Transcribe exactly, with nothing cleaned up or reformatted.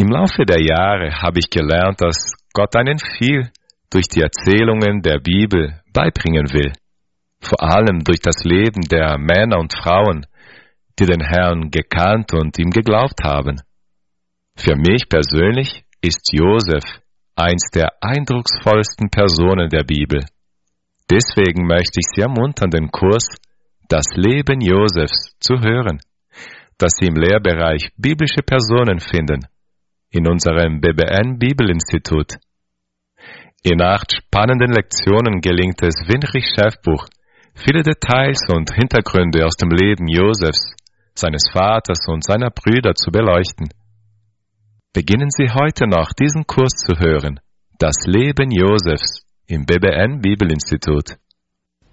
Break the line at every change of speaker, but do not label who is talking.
Im Laufe der Jahre habe ich gelernt, dass Gott einen viel durch die Erzählungen der Bibel beibringen will. Vor allem durch das Leben der Männer und Frauen, die den Herrn gekannt und ihm geglaubt haben. Für mich persönlich ist Josef eins der eindrucksvollsten Personen der Bibel. Deswegen möchte ich Sie ermuntern, den Kurs Das Leben Josefs zu hören, das Sie im Lehrbereich biblische Personen finden, in unserem B B N Bibelinstitut. In acht spannenden Lektionen gelingt es Winrich Schäfbuch, viele Details und Hintergründe aus dem Leben Josefs, seines Vaters und seiner Brüder zu beleuchten. Beginnen Sie heute noch, diesen Kurs zu hören, Das Leben Josefs im B B N Bibelinstitut.